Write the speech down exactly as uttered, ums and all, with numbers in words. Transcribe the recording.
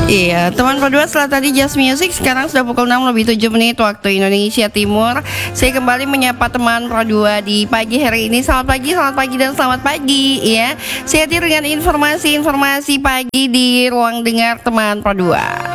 Iya, teman berdua, setelah tadi Just Music, sekarang sudah pukul enam lebih tujuh menit waktu Indonesia Timur. Saya kembali menyapa teman berdua di pagi hari ini. Selamat pagi, selamat pagi, dan selamat pagi ya. Saya hadir dengan informasi-informasi pagi di ruang dengar teman berdua.